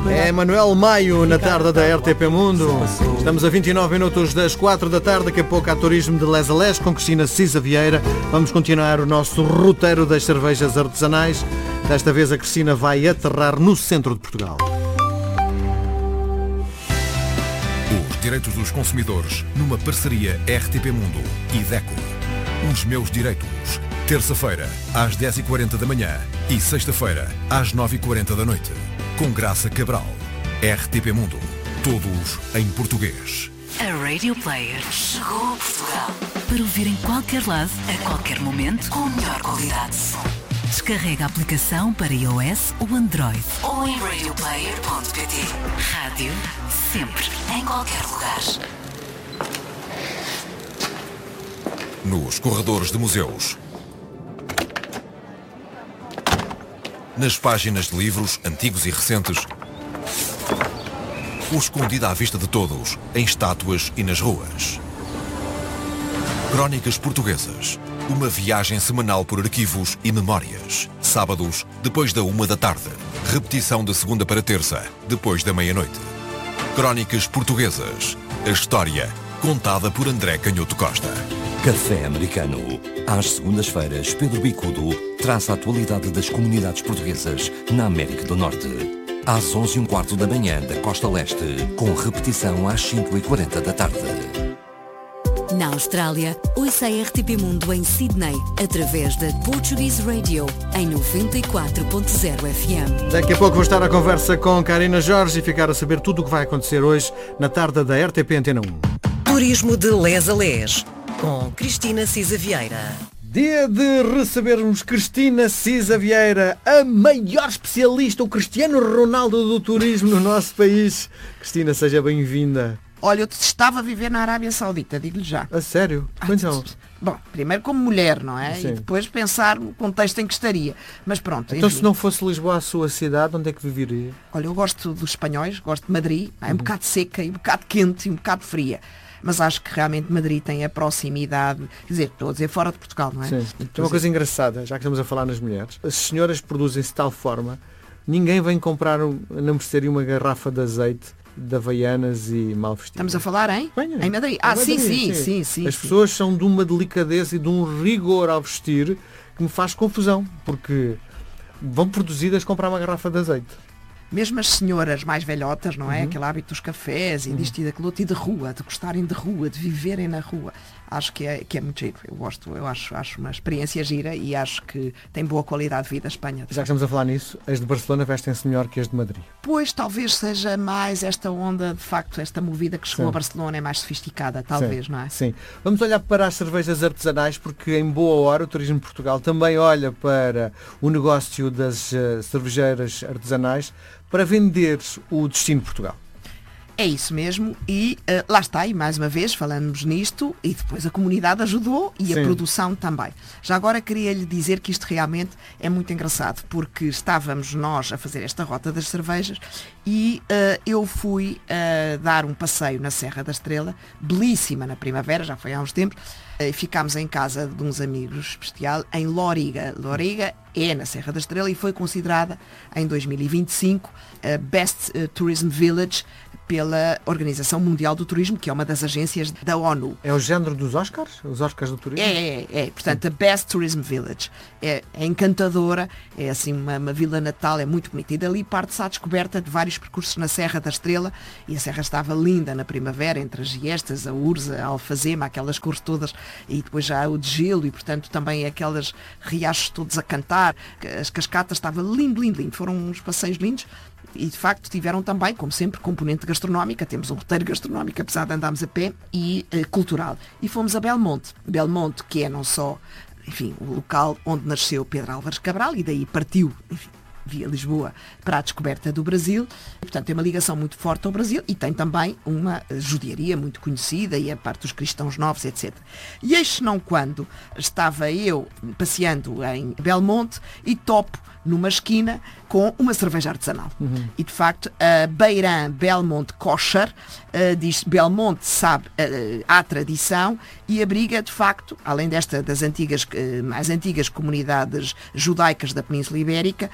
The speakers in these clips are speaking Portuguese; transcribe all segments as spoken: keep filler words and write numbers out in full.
É Manuel Maio na tarde da R T P Mundo. Estamos a vinte e nove minutos das quatro da tarde. Daqui a pouco há turismo de Les a Les com Cristina Cisa Vieira. Vamos continuar o nosso roteiro das cervejas artesanais. Desta vez a Cristina vai aterrar no centro de Portugal. Os direitos dos consumidores numa parceria R T P Mundo e DECO. Os meus direitos. Terça-feira, às dez e quarenta da manhã e sexta-feira, às nove e quarenta da noite. Com Graça Cabral. R T P Mundo. Todos em português. A Radio Player chegou a Portugal para ouvir em qualquer lado, a qualquer momento, com a melhor qualidade de som. Descarrega a aplicação para iOS ou Android ou em radio player ponto pt. Rádio, sempre, em qualquer lugar. Nos corredores de museus. Nas páginas de livros, antigos e recentes. Ou escondida à vista de todos, em estátuas e nas ruas. Crónicas Portuguesas. Uma viagem semanal por arquivos e memórias. Sábados, depois da uma da tarde. Repetição de segunda para terça, depois da meia-noite. Crónicas Portuguesas. A história contada por André Canhoto Costa. Café Americano. Às segundas-feiras, Pedro Bicudo traz a atualidade das comunidades portuguesas na América do Norte. Às onze e um quarto da manhã da Costa Leste, com repetição às cinco e quarenta da tarde. Na Austrália, ouça a R T P Mundo em Sydney, através da Portuguese Radio, em noventa e quatro ponto zero F M. Daqui a pouco vou estar à conversa com Karina Jorge e ficar a saber tudo o que vai acontecer hoje na tarde da R T P Antena um. Turismo de Les a Les, com Cristina Cisa Vieira. Dia de recebermos Cristina Cisa Vieira, a maior especialista, o Cristiano Ronaldo do turismo no nosso país. Cristina, seja bem-vinda. Olha, eu estava a viver na Arábia Saudita, digo-lhe já. A sério? Ah, Então. Bom, primeiro como mulher, não é? Sim. E depois pensar no contexto em que estaria. Mas pronto. Então, enfim. se não fosse Lisboa a sua cidade, onde é que viveria? Olha, eu gosto dos espanhóis, gosto de Madrid. É um bocado seca, e um bocado quente, e um bocado fria. Mas acho que realmente Madrid tem a proximidade, quer dizer, estou a dizer fora de Portugal, não é? Sim. Tem uma coisa engraçada, já que estamos a falar nas mulheres. As senhoras produzem-se de tal forma, ninguém vem comprar um, na mercearia uma garrafa de azeite de Havaianas e mal vestidas. Estamos a falar em? Venha. Em Madrid. Ah, Madrid, sim, sim, sim, sim. As sim. pessoas são de uma delicadeza e de um rigor ao vestir que me faz confusão, porque vão produzidas comprar uma garrafa de azeite. Mesmo as senhoras mais velhotas, não é? Uhum. Aquele hábito dos cafés e disto e daquilo outro, e de rua, de gostarem de rua, de viverem na rua. Acho que é, que é muito giro. Eu gosto, eu acho, acho uma experiência gira e acho que tem boa qualidade de vida a Espanha. Já que estamos a falar nisso, as de Barcelona vestem-se melhor que as de Madrid. Pois talvez seja mais esta onda, de facto, esta movida que chegou Sim. a Barcelona é mais sofisticada, talvez, Sim, não é? Sim. Vamos olhar para as cervejas artesanais, porque em boa hora o Turismo de Portugal também olha para o negócio das uh, cervejeiras artesanais para vender o destino de Portugal. É isso mesmo, e uh, lá está, e mais uma vez falamos nisto, e depois a comunidade ajudou e Sim. a produção também. Já agora queria-lhe dizer que isto realmente é muito engraçado, porque estávamos nós a fazer esta rota das cervejas e uh, eu fui uh, dar um passeio na Serra da Estrela, belíssima na primavera, já foi há uns tempos, e ficámos em casa de uns amigos especial em Loriga. Loriga é na Serra da Estrela e foi considerada em dois mil e vinte e cinco a Best Tourism Village pela Organização Mundial do Turismo, que é uma das agências da ONU. É o género dos Oscars? Os Oscars do turismo? É, é, é. Portanto, a Best Tourism Village. É, é encantadora, é assim uma, uma vila natal, é muito bonita. E dali parte-se à descoberta de vários percursos na Serra da Estrela, e a serra estava linda na primavera, entre as giestas, a urza, a alfazema, aquelas cores todas, e depois já o de gelo, e portanto também aquelas riachos todos a cantar, as cascatas, estava lindo, lindo, lindo. Foram uns passeios lindos. E de facto tiveram também, como sempre, componente gastronómica, temos um roteiro gastronómico, apesar de andarmos a pé, e uh, cultural. E fomos a Belmonte. Belmonte, que é não só, enfim, o local onde nasceu Pedro Álvares Cabral, e daí partiu, enfim, via Lisboa para a descoberta do Brasil. E, portanto, tem uma ligação muito forte ao Brasil e tem também uma judiaria muito conhecida e a parte dos cristãos novos, etcétera. E eis não quando estava eu passeando em Belmonte e topo numa esquina com uma cerveja artesanal. Uhum. E, de facto, a Beirã Belmonte Kosher uh, diz Belmonte sabe uh, à tradição e abriga, de facto, além desta das antigas, uh, mais antigas comunidades judaicas da Península Ibérica, é,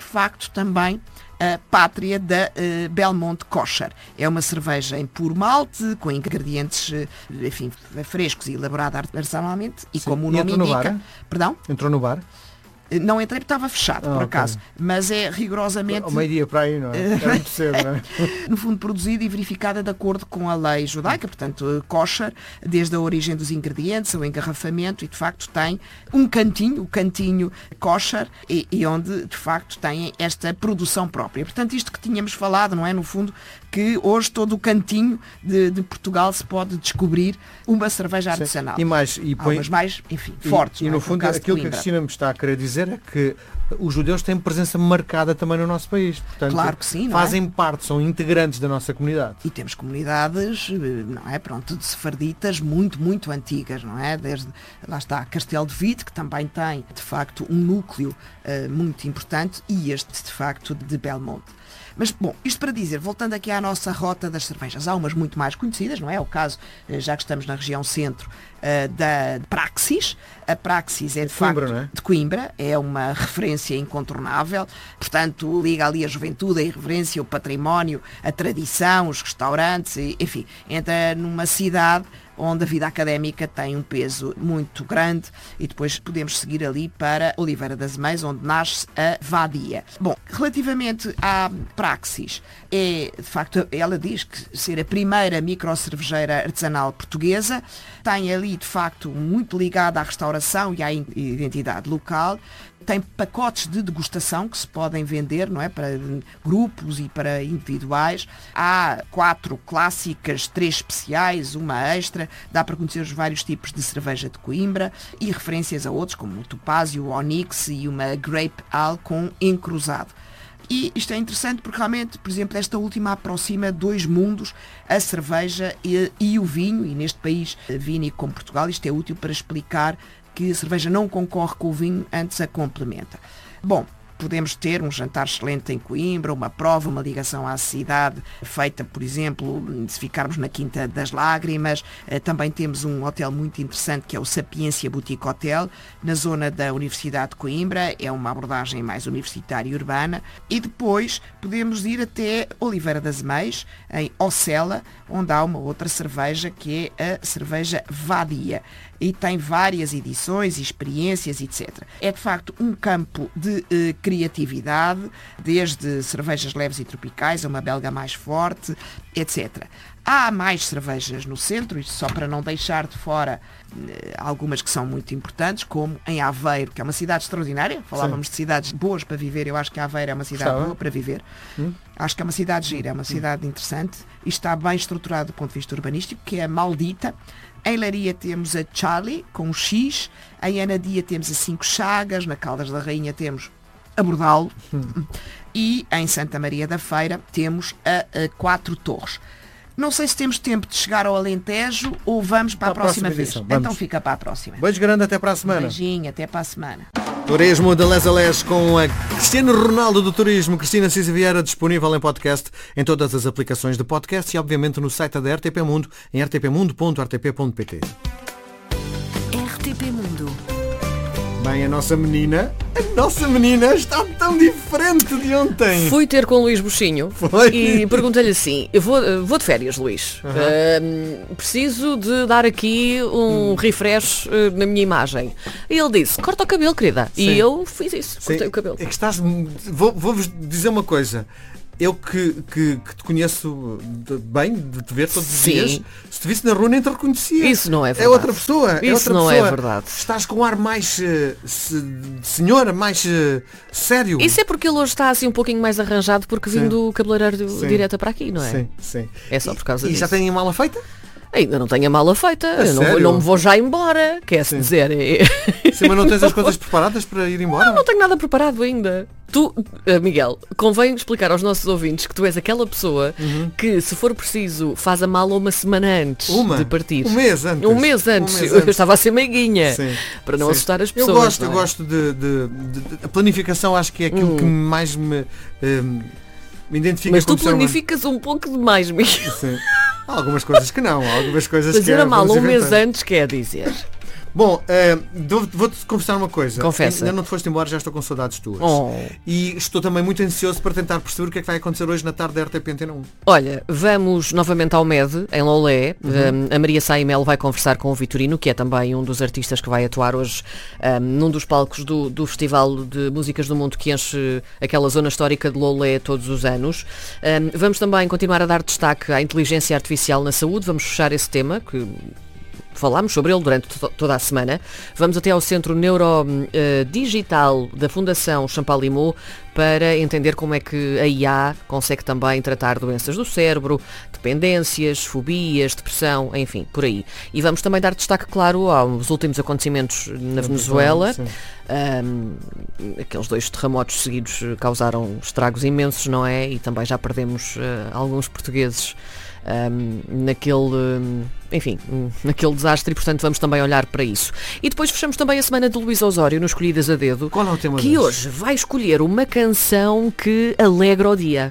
de facto também a pátria da uh, Belmont Kosher. É uma cerveja em puro malte, com ingredientes uh, enfim, frescos e elaborada artesanalmente, e Sim. como o E nome entrou no indica... bar? Perdão? Entrou no bar? Não entrei porque estava fechado, Ah, por ok. acaso, mas é rigorosamente... Ao meio-dia para aí, não é? Era muito cedo, não é? no fundo, produzida e verificada de acordo com a lei judaica, portanto, kosher, desde a origem dos ingredientes, o engarrafamento, e de facto tem um cantinho, o cantinho kosher, e, e onde de facto tem esta produção própria. Portanto, isto que tínhamos falado, não é? No fundo, que hoje todo o cantinho de, de Portugal se pode descobrir uma cerveja artesanal. E mais, e põe... Algumas mais, enfim, E- fortes. E, não é? no Como o fundo, caso de aquilo que a Coimbra. Cristina me está a querer dizer é que os judeus têm presença marcada também no nosso país. Portanto, Claro que sim, não é? fazem parte, são integrantes da nossa comunidade. E temos comunidades, eh, não é, pronto, de sefarditas muito, muito antigas, não é? Desde, lá está, Castelo de Vide, que também tem, de facto, um núcleo eh, muito importante, e este, de facto, de Belmont. Mas, bom, isto para dizer, voltando aqui à nossa rota das cervejas, há umas muito mais conhecidas, não é? É o caso, eh, já que estamos na região centro, eh, da Praxis. A Praxis é, de Coimbra, facto, não é? de Coimbra, é uma referência incontornável, portanto, liga ali a juventude, a irreverência, o património, a tradição, os restaurantes, e, enfim, entra numa cidade onde a vida académica tem um peso muito grande, e depois podemos seguir ali para Oliveira das Meias, onde nasce a Vadia. Bom, relativamente à Praxis, é, de facto, ela diz que ser a primeira microcervejeira artesanal portuguesa, tem ali, de facto, muito ligada à restauração e à identidade local. Tem pacotes de degustação que se podem vender, não é, para grupos e para individuais. Há quatro clássicas, três especiais, uma extra. Dá para conhecer os vários tipos de cerveja de Coimbra e referências a outros, como o Topázio, o Onyx e uma Grape Ale com encruzado. E isto é interessante porque realmente, por exemplo, esta última aproxima dois mundos, a cerveja e, e o vinho, e neste país vínico como Portugal, isto é útil para explicar que a cerveja não concorre com o vinho, antes a complementa. Bom, podemos ter um jantar excelente em Coimbra, uma prova, uma ligação à cidade, feita, por exemplo, se ficarmos na Quinta das Lágrimas. Também temos um hotel muito interessante, que é o Sapiência Boutique Hotel, na zona da Universidade de Coimbra. É uma abordagem mais universitária e urbana. E depois podemos ir até Oliveira das Meias, em Ocela, onde há uma outra cerveja, que é a cerveja Vadia. E tem várias edições, experiências, etcétera. É, de facto, um campo de eh, criatividade, desde cervejas leves e tropicais a uma belga mais forte, etcétera. Há mais cervejas no centro, isto só para não deixar de fora eh, algumas que são muito importantes, como em Aveiro, que é uma cidade extraordinária. Falávamos Sim. de cidades boas para viver, eu acho que Aveiro é uma cidade Gostava. boa para viver. Hum? Acho que é uma cidade gira, é uma cidade hum. interessante, e está bem estruturado do ponto de vista urbanístico, que é a Maldita. Em Leiria temos a Charlie, com um X. Em Anadia temos a Cinco Chagas. Na Caldas da Rainha temos a Bordalo. Hum. E em Santa Maria da Feira temos a, a Quatro Torres. Não sei se temos tempo de chegar ao Alentejo ou vamos para, para a próxima, próxima vez. Vamos. Então fica para a próxima. Beijo grande, até para a semana. Beijinho, até para a semana. Turismo de Les a Les com a Cristiano Ronaldo do Turismo, Cristina Cisa Vieira, disponível em podcast, em todas as aplicações de podcast e obviamente no site da R T P Mundo, em r t p mundo ponto r t p ponto p t. R T P Mundo. Bem, a nossa menina, a nossa menina está tão diferente de ontem. Fui ter com o Luís Buxinho Foi? e perguntei-lhe assim, eu vou, vou de férias, Luís, Uhum. uh, preciso de dar aqui um hum. refresh uh, na minha imagem. E ele disse, corta o cabelo, querida. Sim. E eu fiz isso, Sim. cortei o cabelo. É que estás, vou, vou-vos dizer uma coisa. Eu que, que, que te conheço de, bem, de te ver todos os Sim. dias, se te visse na rua nem te reconhecia. Isso não é verdade. É outra pessoa. Isso é outra não pessoa. é verdade. Estás com um ar mais uh, se, de senhora, mais uh, sério. Isso é porque ele hoje está assim um pouquinho mais arranjado porque vim do cabeleireiro Sim. direto para aqui, não é? Sim, sim. É só por causa e, disso. E já têm a mala feita? Ainda não tenho a mala feita, É eu não, vou, não me vou já embora, quer-se dizer. É... Sim, mas não tens as coisas preparadas para ir embora? Não, não tenho nada preparado ainda. Tu, uh, Miguel, convém explicar aos nossos ouvintes que tu és aquela pessoa uhum. que, se for preciso, faz a mala uma semana antes uma? de partir. Um mês antes. Um mês antes. Um mês eu antes. estava a ser meiguinha, Sim. para não Sim. assustar as pessoas. Eu gosto, não é? eu gosto de, de, de, de... A planificação acho que é aquilo hum. que mais me, um, me identifica. Mas tu planificas um pouco demais, Miguel. Sim. Há algumas coisas que não, há algumas coisas Fazer que é, a mala um mês inventar. antes quer dizer... Bom, eh, dou- vou-te confessar uma coisa. Confessa. Ainda não te foste embora, já estou com saudades tuas. Oh. E estou também muito ansioso para tentar perceber o que é que vai acontecer hoje na tarde da R T P Antena um. Olha, vamos novamente ao M E D, em Lolé. Um, a Maria Sá e Melo vai conversar com o Vitorino, que é também um dos artistas que vai atuar hoje um, num dos palcos do, do Festival de Músicas do Mundo que enche aquela zona histórica de Lolé todos os anos. Um, vamos também continuar a dar destaque à inteligência artificial na saúde. Vamos fechar esse tema, que falámos sobre ele durante to- toda a semana. Vamos até ao Centro Neurodigital da Fundação Champalimau para entender como é que a I A consegue também tratar doenças do cérebro, dependências, fobias, depressão, enfim, por aí. E vamos também dar destaque, claro, aos últimos acontecimentos na Venezuela. Sim. Um, aqueles dois terremotos seguidos causaram estragos imensos, não é? E também já perdemos uh, alguns portugueses um, naquele, um, enfim, um, naquele desastre, e portanto vamos também olhar para isso. E depois fechamos também a semana de Luís Osório no Escolhidas a Dedo, Qual é o tema que de hoje vai escolher uma canção que alegra o dia.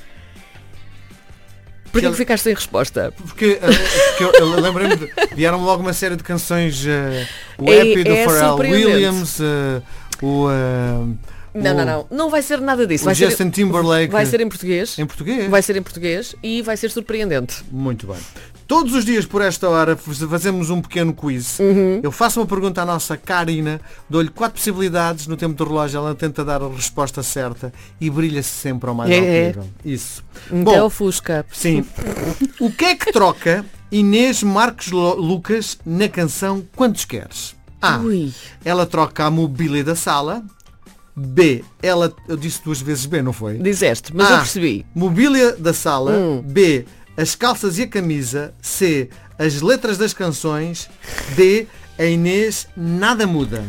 Porquê Que que ficaste sem resposta? Porque, eh, porque eu, eu lembrei-me, de, vieram logo uma série de canções, eh, o É- Happy do é Pharrell surpreendente. Williams, eh, o, eh, Não, o- não, não. Não vai ser nada disso. o Vai ser, Justin Timberlake. vai ser em português. Em português. Vai ser em português e vai ser surpreendente. Muito bem. Todos os dias por esta hora fazemos um pequeno quiz. Uhum. Eu faço uma pergunta à nossa Karina, dou-lhe quatro possibilidades no tempo do relógio, ela tenta dar a resposta certa e brilha-se sempre ao mais É, alto é. nível. Isso. Até Bom, o Fusca. sim. O que é que troca Inês Marques Lo- Lucas na canção Quantos Queres? A. Ui. Ela troca a mobília da sala. B. Ela... Eu disse duas vezes B, não foi? Dizeste, mas A. eu percebi. Mobília da sala. Hum. B. As calças e a camisa. C. As letras das canções. D. A Inês nada muda.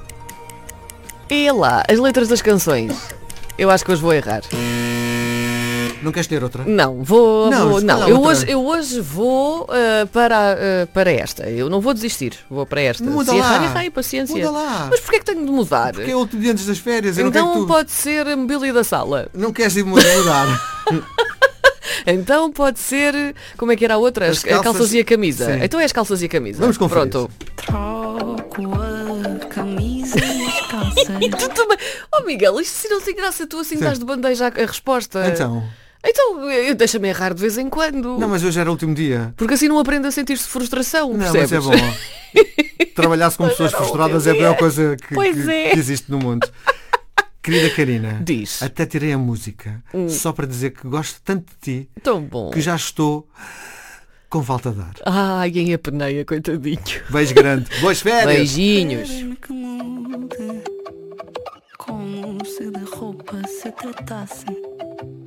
E lá, as letras das canções. Eu acho que hoje vou errar. Não queres ter outra? Não, vou. Não, vou- escolha não. Eu, outra. hoje, eu hoje vou uh, para, uh, para esta. Eu não vou desistir. Vou para esta. Muda Se lá. errar, errei, paciência. Muda lá. Mas porquê é que tenho de mudar? Porque é o último dia antes das férias. Eu não Então quero que tu... pode ser a mobília da sala. Não queres ir mudar. Então pode ser. Como é que era a outra? As As calças, calças- e a camisa. Sim. Então é as calças e a camisa. Vamos conferir. Pronto. Troco a camisa e as calças. E tu também. Oh Miguel, isto se não tem graça, tu assim Sim. dás de bandeja a a resposta. Então. Então, eu- deixa-me errar de vez em quando. Não, mas hoje era o último dia. Porque assim não aprende a sentir-se frustração, Não, percebes? mas é bom. Trabalhar-se com pessoas Mas era o frustradas é a último pior dia. coisa que, Pois que- é. que existe no mundo. Querida Karina, Diz. Hum. até tirei a música só para dizer que gosto tanto de ti Tão bom. que já estou com falta de ar. Ai, em apeneia, coitadinho. Beijo grande. Boas férias. Beijinhos. Quero que mude, como se de roupa se tratasse.